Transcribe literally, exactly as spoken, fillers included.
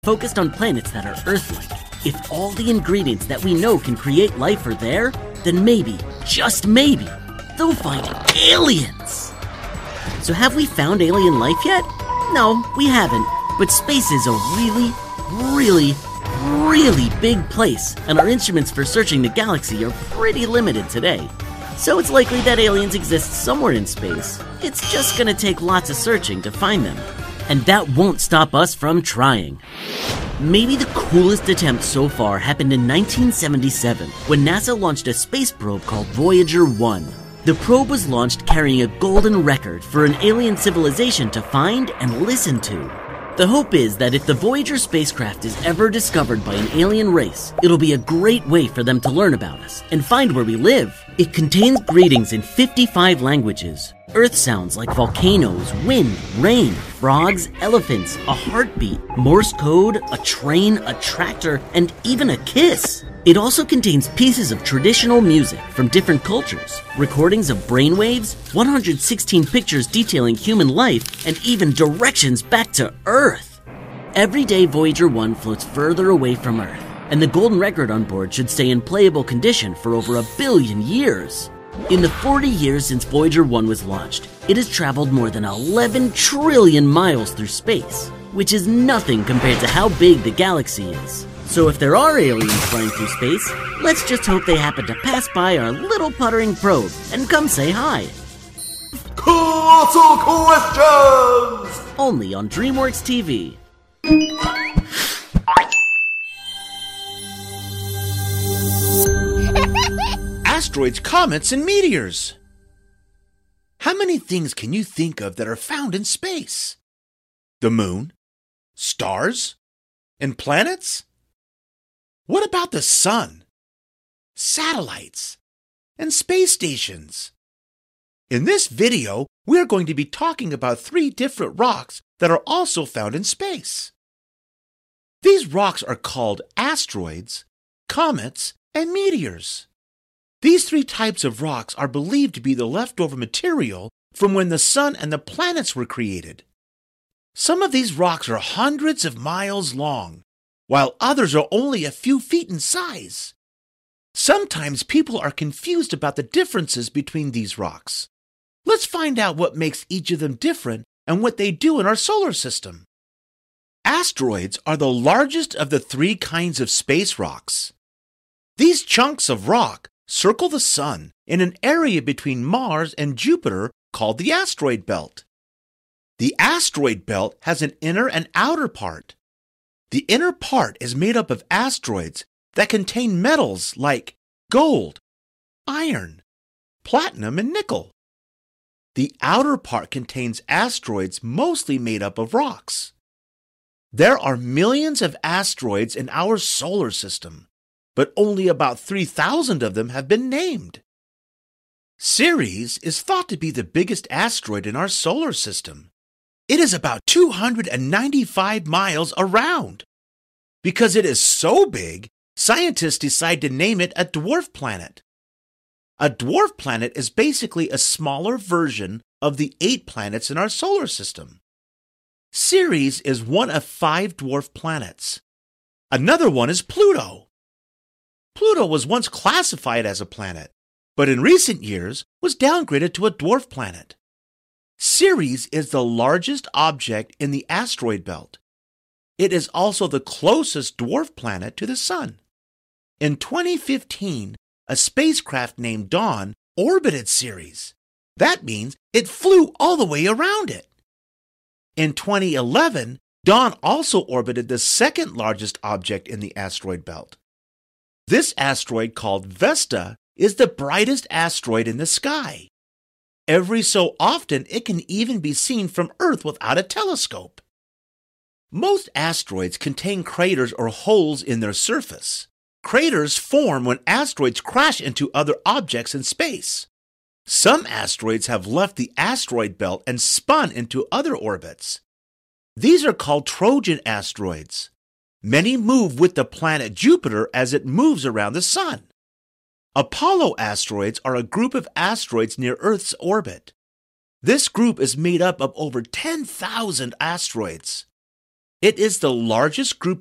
focused on planets that are Earth-like. If all the ingredients that we know can create life are there, then maybe, just maybe, they'll find aliens. So have we found alien life yet? No, we haven't. But space is a really, really, really big place, and our instruments for searching the galaxy are pretty limited today. So it's likely that aliens exist somewhere in space. It's just gonna take lots of searching to find them. And that won't stop us from trying. Maybe the coolest attempt so far happened in nineteen seventy-seven, when NASA launched a space probe called Voyager one. The probe was launched carrying a golden record for an alien civilization to find and listen to. The hope is that if the Voyager spacecraft is ever discovered by an alien race, it'll be a great way for them to learn about us and find where we live. It contains greetings in fifty-five languages, Earth sounds like volcanoes, wind, rain, frogs, elephants, a heartbeat, Morse code, a train, a tractor, and even a kiss. It also contains pieces of traditional music from different cultures, recordings of brainwaves, one hundred sixteen pictures detailing human life, and even directions back to Earth. Every day Voyager one floats further away from Earth, and the golden record on board should stay in playable condition for over a billion years. In the forty years since Voyager one was launched, it has traveled more than eleven trillion miles through space, which is nothing compared to how big the galaxy is. So if there are aliens flying through space, let's just hope they happen to pass by our little puttering probe and come say hi. Colossal Questions! Only on DreamWorks T V. Asteroids, comets, and meteors. How many things can you think of that are found in space? The moon? Stars? And planets? What about the sun? Satellites? And space stations? In this video, we're going to be talking about three different rocks that are also found in space. These rocks are called asteroids, comets, and meteors. These three types of rocks are believed to be the leftover material from when the sun and the planets were created. Some of these rocks are hundreds of miles long, while others are only a few feet in size. Sometimes people are confused about the differences between these rocks. Let's find out what makes each of them different and what they do in our solar system. Asteroids are the largest of the three kinds of space rocks. These chunks of rock circle the sun in an area between Mars and Jupiter called the asteroid belt. The asteroid belt has an inner and outer part. The inner part is made up of asteroids that contain metals like gold, iron, platinum, and nickel. The outer part contains asteroids mostly made up of rocks. There are millions of asteroids in our solar system, but only about three thousand of them have been named. Ceres is thought to be the biggest asteroid in our solar system. It is about two hundred ninety-five miles around. Because it is so big, scientists decide to name it a dwarf planet. A dwarf planet is basically a smaller version of the eight planets in our solar system. Ceres is one of five dwarf planets. Another one is Pluto. Pluto was once classified as a planet, but in recent years was downgraded to a dwarf planet. Ceres is the largest object in the asteroid belt. It is also the closest dwarf planet to the Sun. In twenty fifteen, a spacecraft named Dawn orbited Ceres. That means it flew all the way around it. In twenty eleven, Dawn also orbited the second largest object in the asteroid belt. This asteroid, called Vesta, is the brightest asteroid in the sky. Every so often, it can even be seen from Earth without a telescope. Most asteroids contain craters or holes in their surface. Craters form when asteroids crash into other objects in space. Some asteroids have left the asteroid belt and spun into other orbits. These are called Trojan asteroids. Many move with the planet Jupiter as it moves around the Sun. Apollo asteroids are a group of asteroids near Earth's orbit. This group is made up of over ten thousand asteroids. It is the largest group